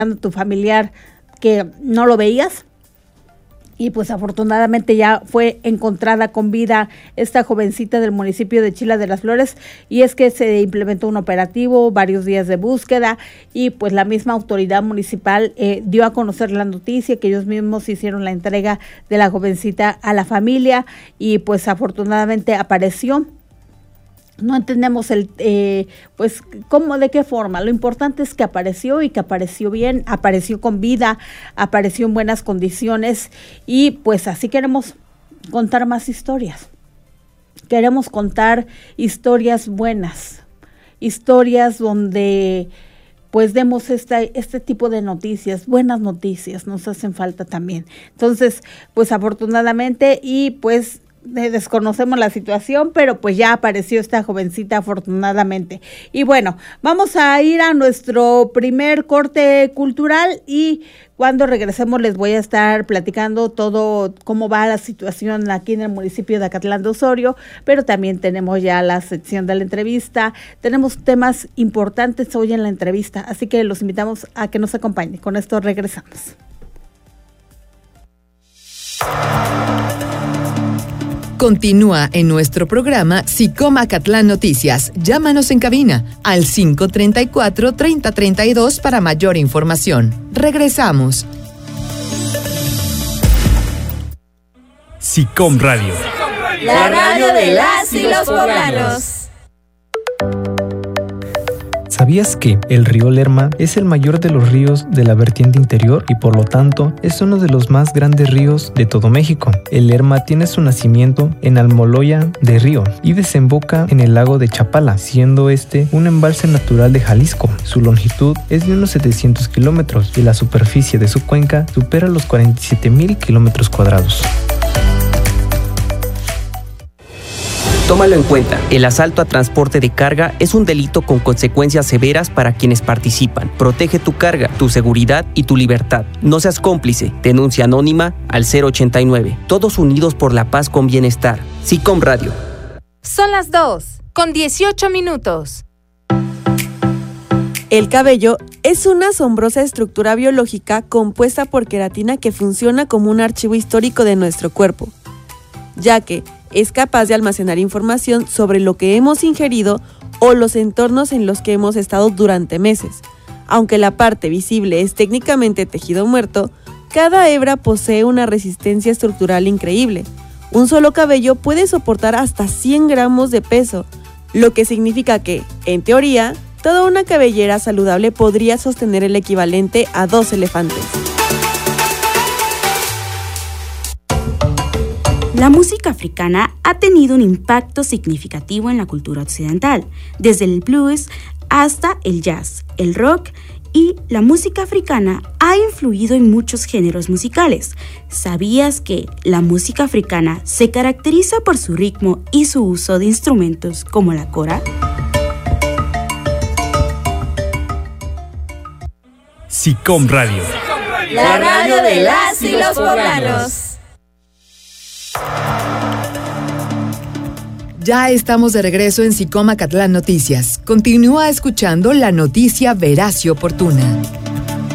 tu familiar que no lo veías. Y pues afortunadamente ya fue encontrada con vida esta jovencita del municipio de Chila de las Flores, y es que se implementó un operativo, varios días de búsqueda, y pues la misma autoridad municipal dio a conocer la noticia, que ellos mismos hicieron la entrega de la jovencita a la familia, y pues afortunadamente apareció. No entendemos pues cómo, de qué forma. Lo importante es que apareció, y que apareció bien, apareció con vida, apareció en buenas condiciones, y pues así queremos contar más historias. Queremos contar historias buenas, historias donde pues demos este tipo de noticias, buenas noticias, nos hacen falta también. Entonces, pues afortunadamente, y pues desconocemos la situación, pero pues ya apareció esta jovencita afortunadamente. Y bueno, vamos a ir a nuestro primer corte cultural, y cuando regresemos les voy a estar platicando todo cómo va la situación aquí en el municipio de Acatlán de Osorio, pero también tenemos ya la sección de la entrevista. Tenemos temas importantes hoy en la entrevista, así que los invitamos a que nos acompañen. Con esto regresamos. Continúa en nuestro programa SICOM Acatlán Noticias. Llámanos en cabina al 534-3032 para mayor información. Regresamos. SICOM Radio. La radio de las y los poblanos. ¿Sabías que el río Lerma es el mayor de los ríos de la vertiente interior y por lo tanto es uno de los más grandes ríos de todo México? El Lerma tiene su nacimiento en Almoloya de Río y desemboca en el lago de Chapala, siendo este un embalse natural de Jalisco. Su longitud es de unos 700 kilómetros y la superficie de su cuenca supera los 47,000 kilómetros cuadrados. Tómalo en cuenta, el asalto a transporte de carga es un delito con consecuencias severas para quienes participan. Protege tu carga, tu seguridad y tu libertad. No seas cómplice. Denuncia anónima al 089. Todos unidos por la paz con bienestar. SICOM Radio. Son las 2:18. El cabello es una asombrosa estructura biológica compuesta por queratina que funciona como un archivo histórico de nuestro cuerpo, ya que es capaz de almacenar información sobre lo que hemos ingerido o los entornos en los que hemos estado durante meses. Aunque la parte visible es técnicamente tejido muerto, cada hebra posee una resistencia estructural increíble. Un solo cabello puede soportar hasta 100 gramos de peso, lo que significa que, en teoría, toda una cabellera saludable podría sostener el equivalente a 2 elefantes. La música africana ha tenido un impacto significativo en la cultura occidental, desde el blues hasta el jazz, el rock, y la música africana ha influido en muchos géneros musicales. ¿Sabías que la música africana se caracteriza por su ritmo y su uso de instrumentos como la kora? SICOM Radio. La radio de las y los poblanos. Ya estamos de regreso en SICOM Acatlán Noticias. Continúa escuchando la noticia veraz y oportuna.